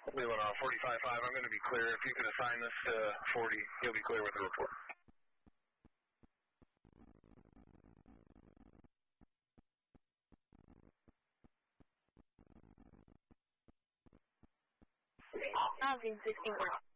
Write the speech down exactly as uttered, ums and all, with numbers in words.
Leland on forty-five five, I'm going to be clear. If you can assign this to forty, he'll be clear with the report. Alvin sixteen one.